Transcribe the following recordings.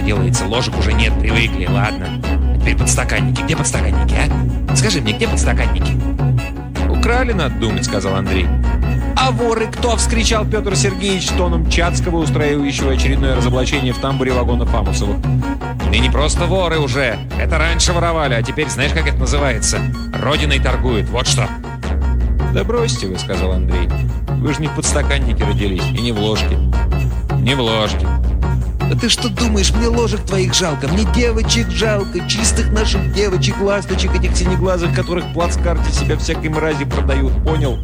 делается. Ложек уже нет, привыкли, ладно. А теперь подстаканники. Где подстаканники, а? Скажи мне, где подстаканники? «Украли, надо думать», — сказал Андрей. «А воры кто?» — вскричал Петр Сергеевич тоном Чацкого, устраивающего очередное разоблачение в тамбуре вагонов Амусовых. «И не просто воры уже. Это раньше воровали, а теперь знаешь, как это называется? Родиной торгуют, вот что». «Да бросьте вы», — сказал Андрей. «Вы же не в подстаканнике родились и не в ложке». «Не в ложке». «Да ты что думаешь, мне ложек твоих жалко? Мне девочек жалко, чистых наших девочек, ласточек этих синеглазых, которых в плацкарте себя всякой мрази продают, понял?»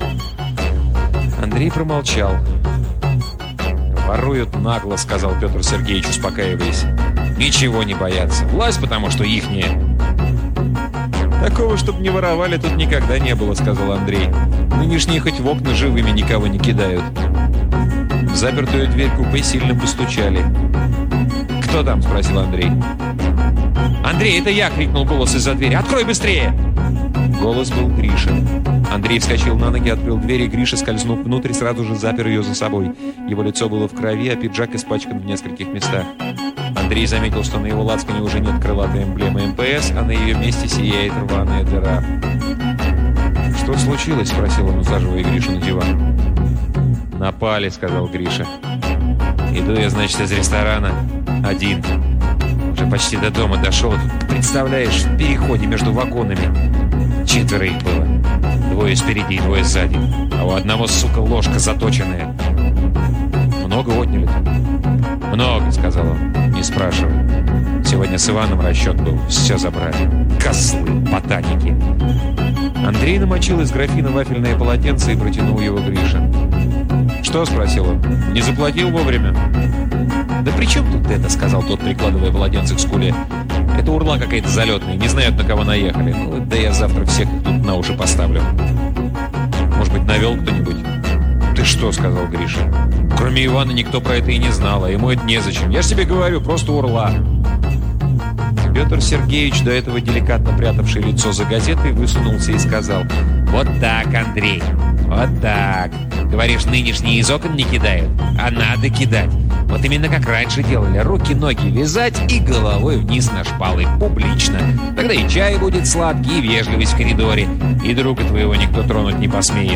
Андрей промолчал. «Воруют нагло», — сказал Петр Сергеевич, успокаиваясь. «Ничего не боятся. Власть, потому что ихняя». «Такого, чтобы не воровали, тут никогда не было», — сказал Андрей. «Нынешние хоть в окна живыми никого не кидают». В запертую дверь купе сильно постучали. «Кто там?» — спросил Андрей. «Андрей, это я!» — крикнул голос из-за двери. «Открой быстрее!» Голос был Гриша. Андрей вскочил на ноги, открыл дверь, и Гриша, скользнув внутрь, сразу же запер ее за собой. Его лицо было в крови, а пиджак испачкан в нескольких местах. Андрей заметил, что на его лацкане уже нет крылатой эмблемы МПС, а на ее месте сияет рваная дыра. «Что случилось?» — спросил он, усаживая Гришу на диван. «Напали», — сказал Гриша. «Иду я, значит, из ресторана. Один. Уже почти до дома дошел. Тут, представляешь, в переходе между вагонами. 4 их было. 2 спереди и 2 сзади. А у одного, сука, ложка заточенная». «Много отняли-то?» «Много», — сказал он. «Не спрашивай. Сегодня с Иваном расчет был. Все забрали. Козлы, ботаники». Андрей намочил из графина вафельное полотенце и протянул его Грише. «Что?» — спросил он. «Не заплатил вовремя?» «Да при чем тут это?» — сказал тот, прикладывая полотенце к скуле. «Это урла какая-то залетная, не знают, на кого наехали. Ну, да я завтра всех тут на уши поставлю». «Может быть, навел кто-нибудь?» «Ты что?» — сказал Гриша. «Кроме Ивана никто про это и не знал, а ему это незачем. Я же тебе говорю, просто урла». Петр Сергеевич, до этого деликатно прятавший лицо за газетой, высунулся и сказал: «Вот так, Андрей, вот так. Говоришь, нынешние из окон не кидают, а надо кидать. Вот именно как раньше делали. Руки-ноги вязать и головой вниз на шпалы. Публично. Тогда и чай будет сладкий, и вежливость в коридоре. И друга твоего никто тронуть не посмеет».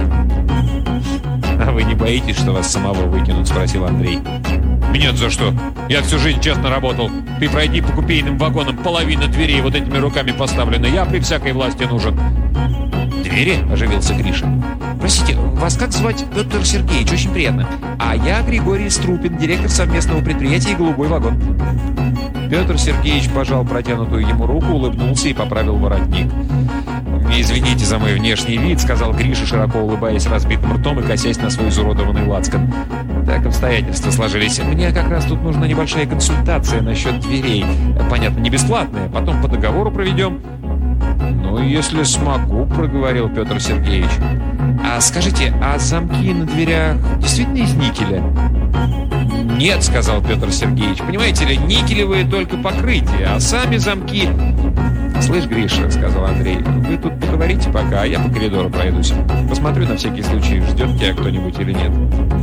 «А вы не боитесь, что вас самого выкинут?» — спросил Андрей. «Меня-то за что? Я всю жизнь честно работал. Ты пройди по купейным вагонам, половина дверей вот этими руками поставлена. Я при всякой власти нужен». «Двери?» — оживился Гриша. «Простите, вас как звать?» «Петр Сергеевич, очень приятно. А я Григорий Струпин, директор совместного предприятия «Голубой вагон». Петр Сергеевич пожал протянутую ему руку, улыбнулся и поправил воротник. «Извините за мой внешний вид», — сказал Гриша, широко улыбаясь разбитым ртом и косясь на свой изуродованный лацкан. «Так обстоятельства сложились. Мне как раз тут нужна небольшая консультация насчет дверей. Понятно, не бесплатная. Потом по договору проведем». «Ну, если смогу», — проговорил Петр Сергеевич. «А скажите, а замки на дверях действительно из никеля?» «Нет», — сказал Петр Сергеевич. «Понимаете ли, никелевые только покрытие, а сами замки...» «Слышь, Гриша», — сказал Андрей, — «вы тут поговорите пока, а я по коридору пройдусь. Посмотрю на всякий случай, ждет тебя кто-нибудь или нет».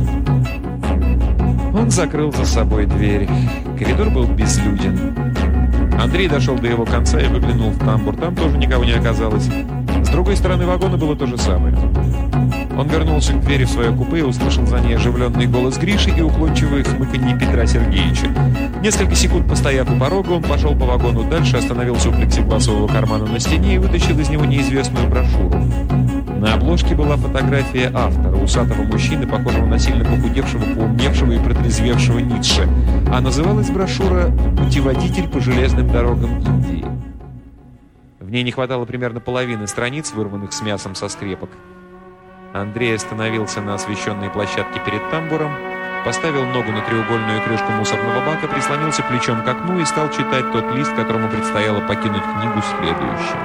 Он закрыл за собой дверь. Коридор был безлюден. Андрей дошел до его конца и выглянул в тамбур. Там тоже никого не оказалось. С другой стороны вагона было то же самое. Он вернулся к двери в свое купе и услышал за ней оживленный голос Гриши и уклончивое хмыканье Петра Сергеевича. Несколько секунд постояв у порога, он пошел по вагону дальше, остановился у плексигласового кармана на стене и вытащил из него неизвестную брошюру. На обложке была фотография автора, усатого мужчины, похожего на сильно похудевшего, поумневшего и протрезвевшего Ницше. А называлась брошюра «Путеводитель по железным дорогам Индии». В ней не хватало примерно половины страниц, вырванных с мясом со скрепок. Андрей остановился на освещенной площадке перед тамбуром, поставил ногу на треугольную крышку мусорного бака, прислонился плечом к окну и стал читать тот лист, которому предстояло покинуть книгу следующим.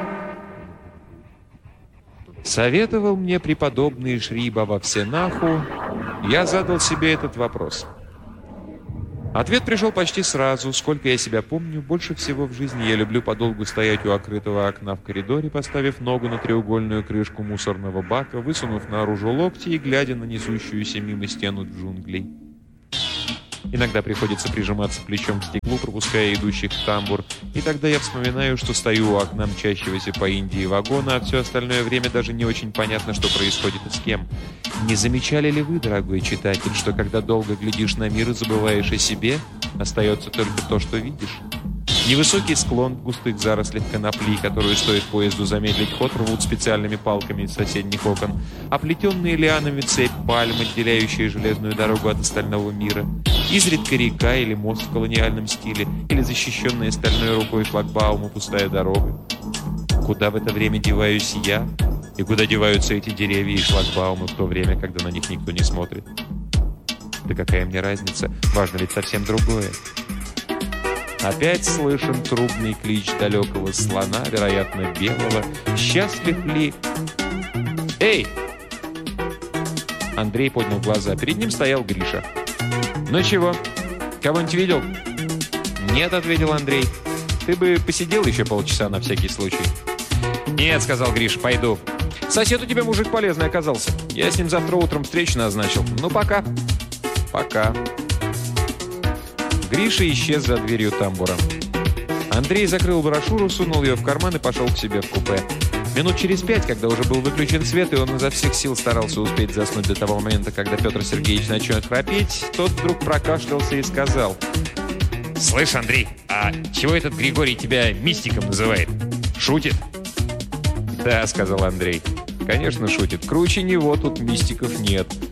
Советовал мне преподобный Шри Баба Всенаху, я задал себе этот вопрос. Ответ пришел почти сразу. Сколько я себя помню, больше всего в жизни я люблю подолгу стоять у открытого окна в коридоре, поставив ногу на треугольную крышку мусорного бака, высунув наружу локти и глядя на несущуюся мимо стену джунглей. Иногда приходится прижиматься плечом к стеклу, пропуская идущих в тамбур. И тогда я вспоминаю, что стою у окна мчащегося по Индии вагона, а все остальное время даже не очень понятно, что происходит и с кем. Не замечали ли вы, дорогой читатель, что когда долго глядишь на мир и забываешь о себе, остается только то, что видишь? Невысокий склон в густых зарослях конопли, которую стоит поезду замедлить ход, рвут специальными палками из соседних окон, оплетенные лианами цепь пальм, отделяющая железную дорогу от остального мира, изредка река или мост в колониальном стиле, или защищенная стальной рукой шлагбаума пустая дорога. Куда в это время деваюсь я? И куда деваются эти деревья и шлагбаумы в то время, когда на них никто не смотрит? Да какая мне разница? Важно ведь совсем другое. Опять слышен трубный клич далекого слона, вероятно, белого. Счастлив ли... «Эй!» Андрей поднял глаза. Перед ним стоял Гриша. «Ну чего? Кого-нибудь видел?» «Нет», — ответил Андрей. «Ты бы посидел еще полчаса на всякий случай». «Нет», — сказал Гриша, — «пойду. Сосед у тебя мужик полезный оказался. Я с ним завтра утром встречу назначил. Ну, пока». «Пока». Гриша исчез за дверью тамбура. Андрей закрыл брошюру, сунул ее в карман и пошел к себе в купе. Минут через 5, когда уже был выключен свет, и он изо всех сил старался успеть заснуть до того момента, когда Петр Сергеевич начнет храпеть, тот вдруг прокашлялся и сказал: «Слышь, Андрей, а чего этот Григорий тебя мистиком называет? Шутит?» «Да», — сказал Андрей. «Конечно, шутит. Круче него тут мистиков нет».